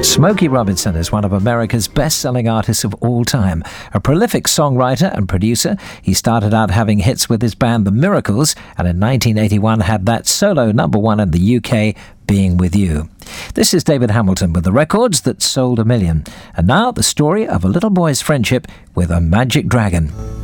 Smokey Robinson is one of America's best-selling artists of all time. A prolific songwriter and producer, he started out having hits with his band The Miracles, and in 1981 had that solo #1 in the UK, Being With You. This is David Hamilton with the records that sold 1 million. And now the story of a little boy's friendship with a magic dragon.